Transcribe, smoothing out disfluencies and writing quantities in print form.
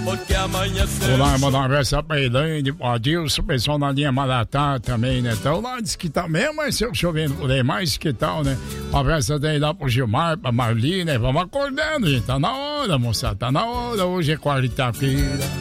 porque amanhã Olá, mandar um abraço pra Elaine, pro Adilson, o pessoal na linha Maratá também, né? Então lá diz que tá mesmo, mas chovendo por aí, mais que tal, né? Um abraço daí lá pro Gilmar, pra Marli, né? Vamos acordando, gente. Tá na hora, moçada, tá na hora. Hoje é quarta-feira.